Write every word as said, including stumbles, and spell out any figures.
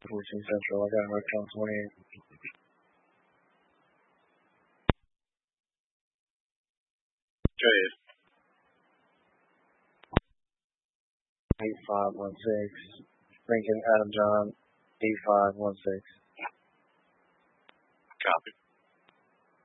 fourteen Central. I got hooked on twenty-eight. Trade. eight five one six. Lincoln Adam John, eight five one six. Copy.